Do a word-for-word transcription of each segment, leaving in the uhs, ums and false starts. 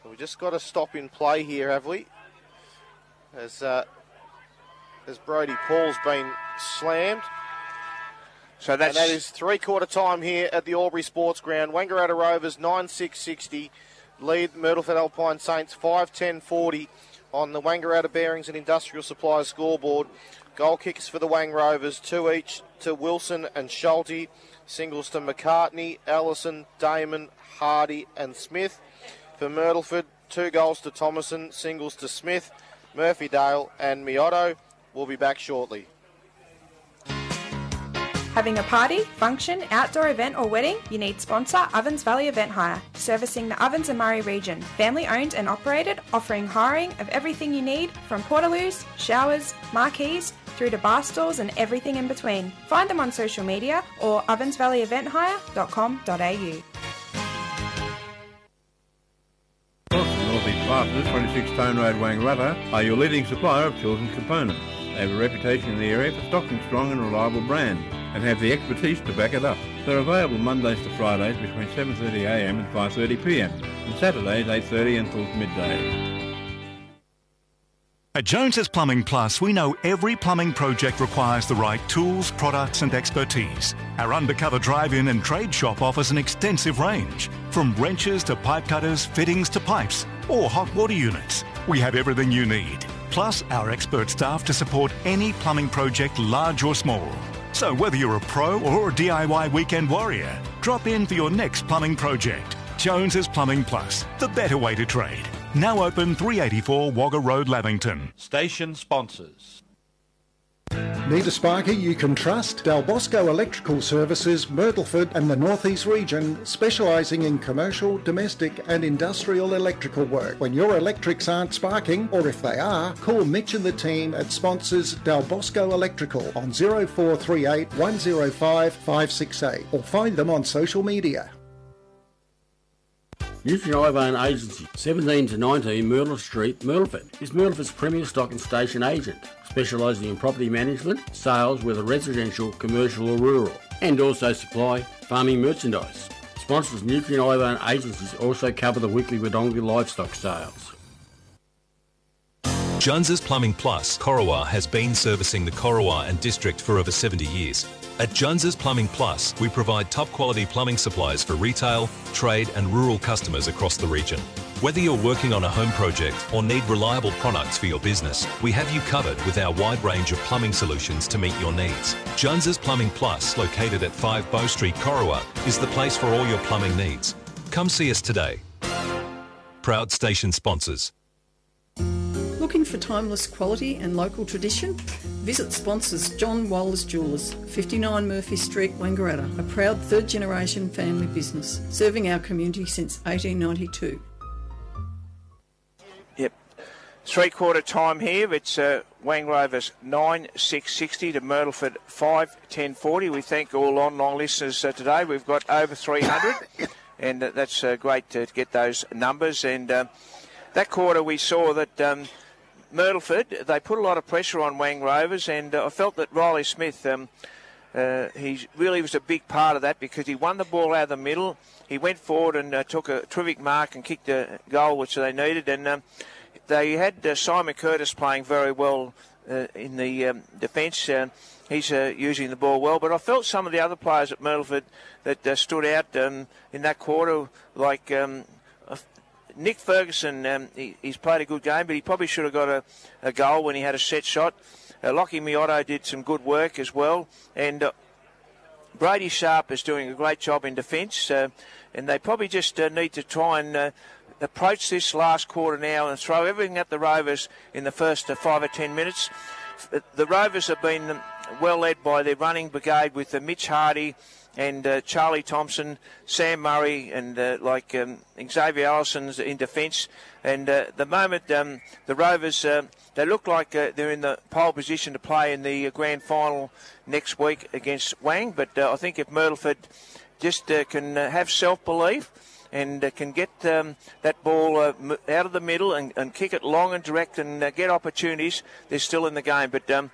We've just got to stop in play here, have we? As, uh, as Brody Paul's been slammed. So that's... And that is three-quarter time here at the Albury Sports Ground. Wangaratta Rovers nine six sixty. Lead Myrtleford Alpine Saints five ten forty on the Wangaratta Bearings and Industrial Supplies scoreboard. Goal kicks for the Wang Rovers, two each to Wilson and Schulte. Singles to McCartney, Allison, Damon, Hardy and Smith. For Myrtleford, two goals to Thomason, singles to Smith, Murphy-Dale and Miotto. We'll be back shortly. Having a party, function, outdoor event or wedding? You need sponsor Ovens Valley Event Hire, servicing the Ovens and Murray region. Family owned and operated, offering hiring of everything you need from portaloos, showers, marquees, through to bar stools and everything in between. Find them on social media or ovens valley event hire dot com dot a u. Northeast Plasters, twenty-six Stone Road, Wangaratta, are your leading supplier of tools and components. They have a reputation in the area for stocking strong and reliable brands and have the expertise to back it up. They're available Mondays to Fridays between seven thirty a m and five thirty p m and Saturdays eight thirty until midday. At Jones's Plumbing Plus, we know every plumbing project requires the right tools, products and expertise. Our undercover drive-in and trade shop offers an extensive range, from wrenches to pipe cutters, fittings to pipes, or hot water units. We have everything you need, plus our expert staff to support any plumbing project, large or small. So whether you're a pro or a D I Y weekend warrior, drop in for your next plumbing project. Jones's Plumbing Plus, the better way to trade. Now open three eighty-four Wagga Road, Lavington. Station sponsors. Need a sparky you can trust? Del Bosco Electrical Services, Myrtleford and the North East region, specialising in commercial, domestic and industrial electrical work. When your electrics aren't sparking, or if they are, call Mitch and the team at sponsors Del Bosco Electrical on zero four three eight, one zero five, five six eight or find them on social media. Nutrien Agency, seventeen to nineteen Myrtle Street, Myrtleford, is Myrtleford's premier stock and station agent, specialising in property management, sales whether residential, commercial or rural, and also supply farming merchandise. Sponsors Nutrien Agencies also cover the weekly Wodonga livestock sales. Jones's Plumbing Plus, Corowa, has been servicing the Corowa and district for over seventy years. At Jones's Plumbing Plus, we provide top quality plumbing supplies for retail, trade and rural customers across the region. Whether you're working on a home project or need reliable products for your business, we have you covered with our wide range of plumbing solutions to meet your needs. Jones's Plumbing Plus, located at five Bow Street, Corowa, is the place for all your plumbing needs. Come see us today. Proud station sponsors. Looking for timeless quality and local tradition? Visit sponsors John Wallace Jewellers, fifty-nine Murphy Street, Wangaratta, a proud third generation family business, serving our community since eighteen ninety-two. Yep. Three-quarter time here. It's uh, Wang Rovers nine six sixty to Myrtleford five ten forty. We thank all online listeners uh, today. We've got over three hundred, and uh, that's uh, great to get those numbers. And uh, that quarter we saw that... Um, Myrtleford, they put a lot of pressure on Wang Rovers, and uh, I felt that Riley Smith, um, uh, he really was a big part of that because he won the ball out of the middle. He went forward and uh, took a terrific mark and kicked a goal which they needed, and um, they had uh, Simon Curtis playing very well uh, in the um, defence. Uh, he's uh, using the ball well, but I felt some of the other players at Myrtleford that uh, stood out um, in that quarter, like... Um, Nick Ferguson, um, he, he's played a good game, but he probably should have got a, a goal when he had a set shot. Uh, Lockie Miotto did some good work as well. And uh, Brady Sharp is doing a great job in defence. Uh, and they probably just uh, need to try and uh, approach this last quarter now and throw everything at the Rovers in the first uh, five or ten minutes. The Rovers have been well led by their running brigade with uh, Mitch Hardy and uh, Charlie Thompson, Sam Murray, and uh, like um, Xavier Allison's in defence. And uh, the moment um, the Rovers, uh, they look like uh, they're in the pole position to play in the uh, grand final next week against Wang. But uh, I think if Myrtleford just uh, can uh, have self-belief and uh, can get um, that ball uh, m- out of the middle and, and kick it long and direct and uh, get opportunities, they're still in the game. But um,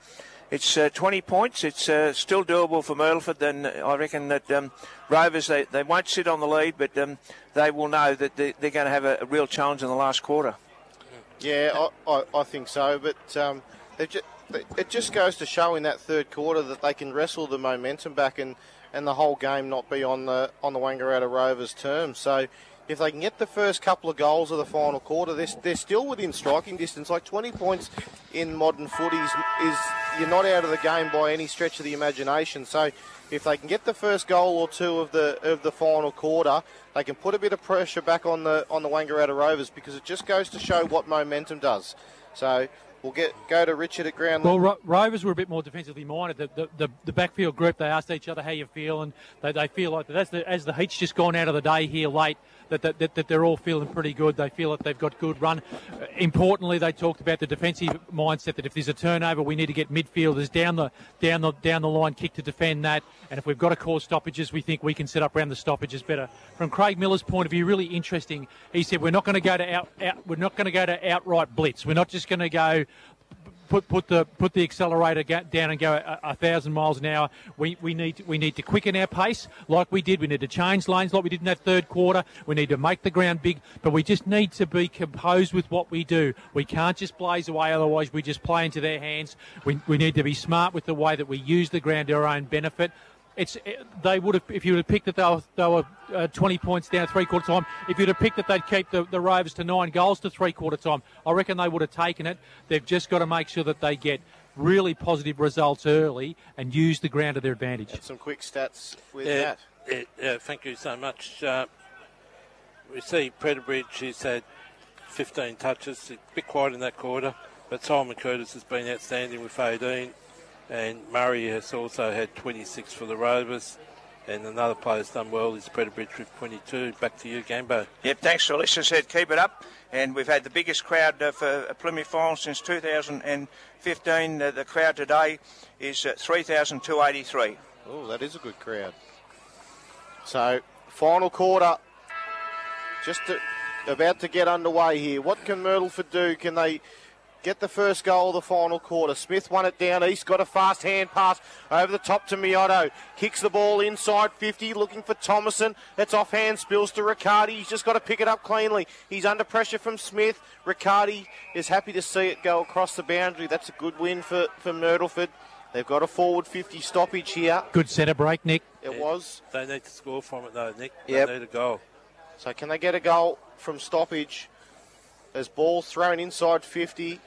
it's uh, twenty points. It's uh, still doable for Myrtleford. Then I reckon that um, Rovers, they, they won't sit on the lead, but um, they will know that they, they're going to have a, a real challenge in the last quarter. Yeah, I, I, I think so, but um, just, it just goes to show in that third quarter that they can wrestle the momentum back and, and the whole game not be on the on the Wangaratta Rovers' terms. So if they can get the first couple of goals of the final quarter, they're, they're still within striking distance. Like twenty points in modern footy is, is you're not out of the game by any stretch of the imagination. So if they can get the first goal or two of the of the final quarter, they can put a bit of pressure back on the on the Wangaratta Rovers, because it just goes to show what momentum does. So we'll get go to Richard at ground. Well, Ro- Rovers were a bit more defensively minded. The, the, the, the backfield group, they asked each other how you feel, and they, they feel like that as the, as the heat's just gone out of the day here late, that, that, that, that they're all feeling pretty good. They feel that they've got good run. Uh, importantly, they talked about the defensive mindset, that if there's a turnover, we need to get midfielders down the down the down the line kick to defend that. And if we've got to cause stoppages, we think we can set up around the stoppages better. From Craig Miller's point of view, really interesting. He said we're not going to go to out, out we're not going to go to outright blitz. We're not just going to go Put put the put the accelerator down and go a, a thousand miles an hour. We we need to, we need to quicken our pace like we did. We need to change lanes like we did in that third quarter. We need to make the ground big, but we just need to be composed with what we do. We can't just blaze away, otherwise we just play into their hands. We we need to be smart with the way that we use the ground to our own benefit. It's they would have if you would have picked that they were, they were uh, twenty points down at three quarter time. If you'd have picked that they'd keep the, the Rovers to nine goals to three quarter time, I reckon they would have taken it. They've just got to make sure that they get really positive results early and use the ground to their advantage. And some quick stats with yeah, that. Yeah, yeah, thank you so much. Uh, we see Predabridge, he's had fifteen touches, a bit quiet in that quarter, but Simon Curtis has been outstanding with eighteen. And Murray has also had twenty-six for the Rovers. And another player's done well is Predabridge with twenty-two. Back to you, Gambo. Yep, thanks, Alicia said keep it up. And we've had the biggest crowd uh, for a Plymouth final since two thousand fifteen. Uh, the crowd today is uh, three thousand two hundred eighty-three. Oh, that is a good crowd. So, final quarter, just to, about to get underway here. What can Myrtleford do? Can they get the first goal of the final quarter? Smith won it down east, got a fast hand pass over the top to Miotto. Kicks the ball inside fifty, looking for Thomason. It's offhand, spills to Riccardi. He's just got to pick it up cleanly. He's under pressure from Smith. Riccardi is happy to see it go across the boundary. That's a good win for, for Myrtleford. They've got a forward fifty stoppage here. Good centre break, Nick. It yeah, was. They need to score from it, though, Nick. Yep. They need a goal. So can they get a goal from stoppage? As ball thrown inside fifty.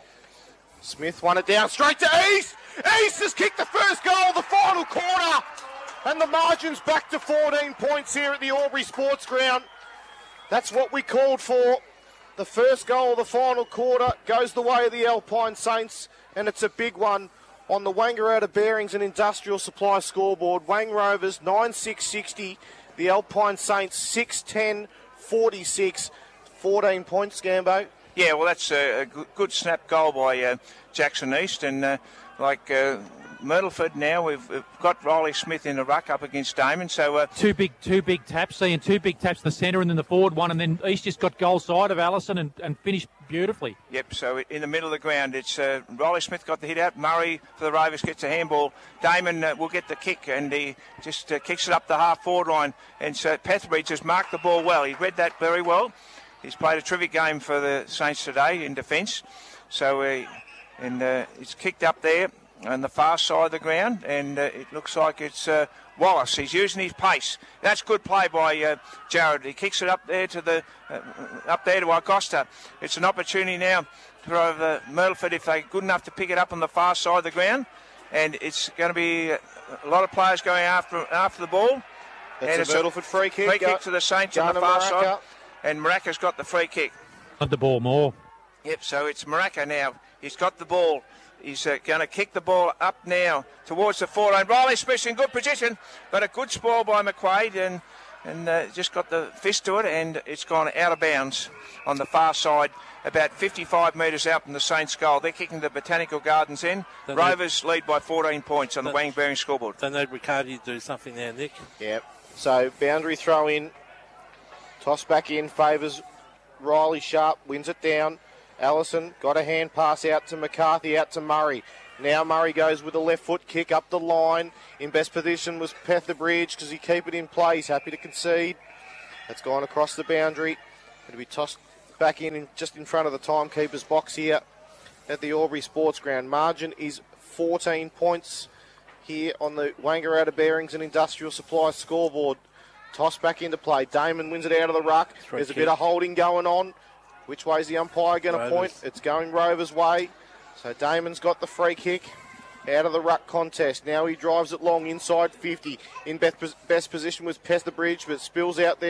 Smith won it down straight to East. East has kicked the first goal of the final quarter. And the margin's back to fourteen points here at the Albury Sports Ground. That's what we called for. The first goal of the final quarter goes the way of the Alpine Saints, and it's a big one on the Wangaratta Bearings and Industrial Supply scoreboard. Wang Rovers nine six sixty, the Alpine Saints six ten forty-six, fourteen points, Gambo. Yeah, well, that's a, a good snap goal by uh, Jackson East. And uh, like uh, Myrtleford now, we've, we've got Riley Smith in the ruck up against Damon. So uh, Two big two big taps, seeing two big taps, the centre and then the forward one. And then East just got goal side of Allison and, and finished beautifully. Yep, so in the middle of the ground, it's uh, Riley Smith got the hit out. Murray for the Rovers gets a handball. Damon uh, will get the kick, and he just uh, kicks it up the half-forward line. And so Pathbridge has marked the ball well. He read that very well. He's played a terrific game for the Saints today in defence. So uh, and uh, it's kicked up there on the far side of the ground, and uh, it looks like it's uh, Wallace. He's using his pace. That's good play by uh, Jared. He kicks it up there to the uh, up there to Acosta. It's an opportunity now for uh, Myrtleford if they're good enough to pick it up on the far side of the ground, and it's going to be a lot of players going after after the ball. That's and a it's Myrtleford free kick. Free Go, kick to the Saints on the far side. And Maracca's got the free kick. Got the ball more. Yep, so it's Maracca now. He's got the ball. He's uh, going to kick the ball up now towards the forward line. Riley Smith in good position. Got a good spoil by McQuaid and and uh, just got the fist to it, and it's gone out of bounds on the far side, about fifty-five metres out from the Saints' goal. They're kicking the Botanical Gardens in. Don't Rovers lead by fourteen points on the Wang Bearing scoreboard. They need Riccardi to do something there, Nick. Yep. So boundary throw in. Toss back in, favours Riley Sharp, wins it down. Allison got a hand pass out to McCarthy, out to Murray. Now Murray goes with a left foot kick up the line. In best position was Petherbridge. Does he keep it in play? He's happy to concede. That's gone across the boundary. It'll be tossed back in, in just in front of the timekeeper's box here at the Albury Sports Ground. Margin is fourteen points here on the Wangaratta Bearings and Industrial Supply scoreboard. Toss back into play. Damon wins it out of the ruck. There's a bit of holding going on. Which way is the umpire going to point? It's going Rovers' way. So Damon's got the free kick out of the ruck contest. Now he drives it long inside fifty. In best position was Petherbridge, but spills out there.